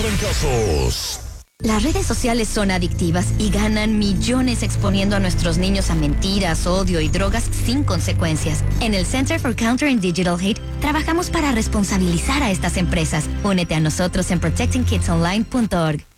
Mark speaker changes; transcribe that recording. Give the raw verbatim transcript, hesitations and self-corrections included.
Speaker 1: trancazos.
Speaker 2: Las redes sociales son adictivas y ganan millones exponiendo a nuestros niños a mentiras, odio y drogas sin consecuencias. En el Center for Countering Digital Hate trabajamos para responsabilizar a estas empresas. Únete a nosotros en protecting kids online punto org.